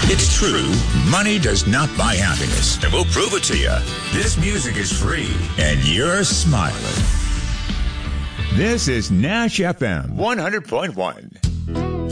It's true, money does not buy happiness, and we'll prove it to you. This music is free, and you're smiling. This is Nash FM 100.1.